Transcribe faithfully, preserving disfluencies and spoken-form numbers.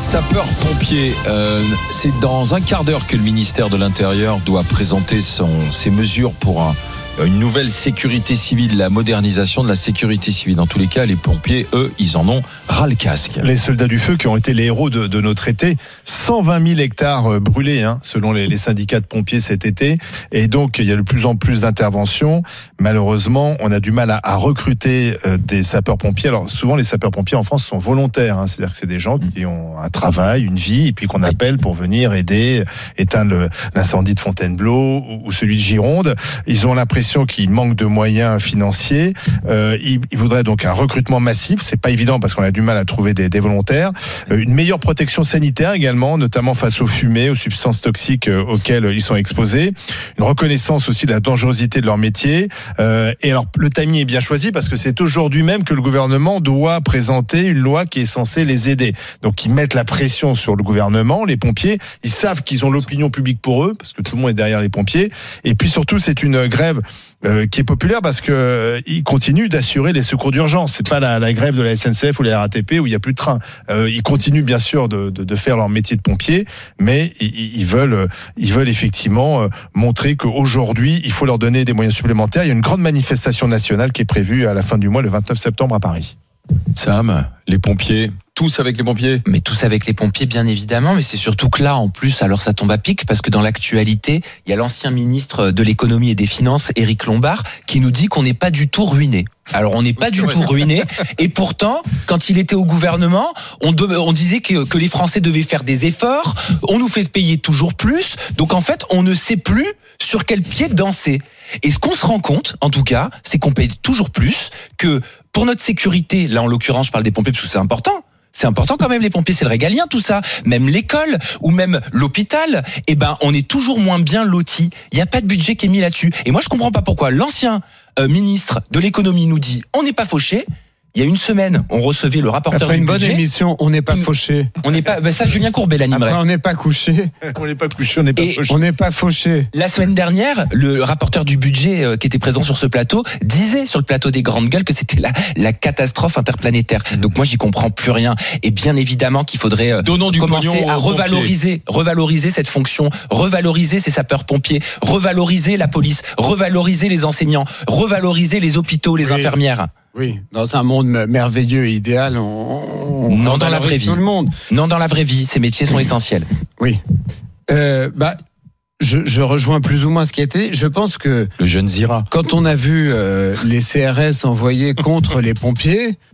sapeurs-pompiers, euh, c'est dans un quart d'heure que le ministère de l'Intérieur doit présenter son, ses mesures pour un, une nouvelle sécurité civile, la modernisation de la sécurité civile. Dans tous les cas, les pompiers, eux, ils en ont ras le casque. Les soldats du feu qui ont été les héros de, de notre été, cent vingt mille hectares brûlés, hein, selon les, les syndicats de pompiers cet été. Et donc, il y a de plus en plus d'interventions. Malheureusement, on a du mal à, à recruter euh, des sapeurs-pompiers. Alors, souvent, les sapeurs-pompiers en France sont volontaires. Hein, c'est-à-dire que c'est des gens qui ont un travail, une vie, et puis qu'on appelle pour venir aider, éteindre le, l'incendie de Fontainebleau ou, ou celui de Gironde. Ils ont l'impression qu'il manque de moyens financiers. Euh, ils, ils voudraient donc un recrutement massif. C'est pas évident parce qu'on a du mal à trouver des, des volontaires. Euh, une meilleure protection sanitaire également, notamment face aux fumées, aux substances toxiques euh, auxquelles ils sont exposés. Une reconnaissance aussi de la dangerosité de leur métier. Euh, et alors, le timing est bien choisi parce que c'est aujourd'hui même que le gouvernement doit présenter une loi qui est censée les aider. Donc, ils mettent la pression sur le gouvernement, les pompiers. Ils savent qu'ils ont l'opinion publique pour eux parce que tout le monde est derrière les pompiers. Et puis surtout, c'est une grève Euh, qui est populaire parce que euh, ils continuent d'assurer les secours d'urgence. C'est pas la, la grève de la S N C F ou la R A T P où il y a plus de train. Euh, ils continuent bien sûr de, de, de faire leur métier de pompier, mais ils, ils veulent, ils veulent effectivement montrer qu'aujourd'hui il faut leur donner des moyens supplémentaires. Il y a une grande manifestation nationale qui est prévue à la fin du mois, le vingt-neuf septembre à Paris. Sam, les pompiers, tous avec les pompiers. Mais tous avec les pompiers, bien évidemment. Mais c'est surtout que là, en plus, alors ça tombe à pic, parce que dans l'actualité, il y a l'ancien ministre de l'économie et des finances, Éric Lombard, qui nous dit qu'on n'est pas du tout ruiné. Alors on n'est pas du tout ruiné. Et pourtant, quand il était au gouvernement, on, de, on disait que, que les Français devaient faire des efforts. On nous fait payer toujours plus. Donc en fait, on ne sait plus sur quel pied danser. Et ce qu'on se rend compte, en tout cas, c'est qu'on paye toujours plus, que pour notre sécurité, là en l'occurrence, je parle des pompiers parce que c'est important. C'est important quand même, les pompiers, c'est le régalien, tout ça. Même l'école ou même l'hôpital, eh ben, on est toujours moins bien lotis. Il n'y a pas de budget qui est mis là-dessus. Et moi, je comprends pas pourquoi l'ancien euh, ministre de l'économie nous dit on n'est pas fauché. Il y a une semaine, on recevait le rapporteur Après du une bonne budget. émission, on n'est pas fauché. On n'est pas, ben ça, Julien Courbet l'animerait. Après, on n'est pas couché. On n'est pas couché, on n'est pas Et fauché. On n'est pas fauché. La semaine dernière, le rapporteur du budget euh, qui était présent sur ce plateau disait sur le plateau des grandes gueules que c'était la, la catastrophe interplanétaire. Donc moi, j'y comprends plus rien. Et bien évidemment qu'il faudrait euh, Donnons du commencer pognon à aux revaloriser, revaloriser cette fonction, revaloriser ces sapeurs-pompiers, revaloriser la police, revaloriser les enseignants, revaloriser les hôpitaux, les Oui. infirmières. Oui, dans un monde merveilleux et idéal, on, on Non, dans la valorise vraie vie. tout le monde. Non, dans la vraie vie, ces métiers sont essentiels. Oui. Euh, bah, je, je rejoins plus ou moins ce qui a été. Je pense que Le jeune Zira. quand on a vu euh, les C R S envoyés contre les pompiers,